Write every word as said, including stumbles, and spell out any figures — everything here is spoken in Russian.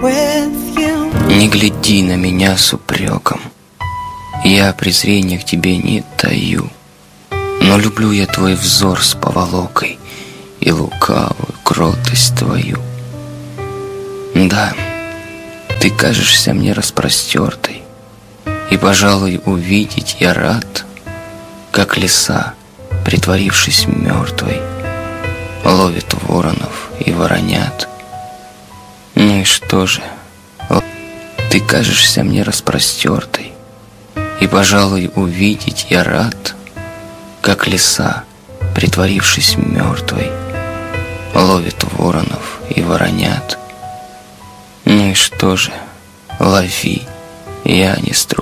Не гляди на меня с упреком, я презрения к тебе не таю, но люблю я твой взор с поволокой и лукавую кротость твою. Да, ты кажешься мне распростертой, и, пожалуй, увидеть я рад, как лиса, притворившись мертвой, ловит воронов и воронят. Ну и что же? Ты кажешься мне распростертой, и, пожалуй, увидеть я рад, как лиса, притворившись мертвой, ловит воронов и воронят. Ну и что же? Лови, я не стру.